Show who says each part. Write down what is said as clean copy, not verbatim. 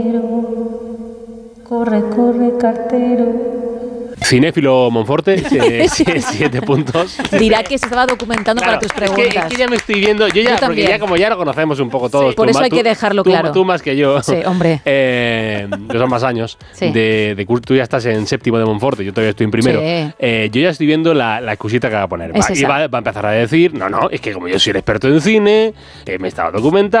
Speaker 1: Corre, corre, cartero.
Speaker 2: Cinéfilo Monforte, 7 puntos.
Speaker 3: Dirá que se estaba documentando para tus preguntas.
Speaker 2: Es que ya me estoy viendo, yo porque como ya lo conocemos un poco todos.
Speaker 3: Sí, por eso hay que dejarlo claro.
Speaker 2: Tú más que yo.
Speaker 3: Sí, hombre.
Speaker 2: Que son más años.
Speaker 3: Sí.
Speaker 2: Tú ya estás en séptimo de Monforte, yo todavía estoy en primero.
Speaker 3: Sí.
Speaker 2: Yo ya estoy viendo la excusita que va a poner.
Speaker 3: Es
Speaker 2: Y va a empezar a decir, no, es que como yo soy el experto en cine, me estaba documentando.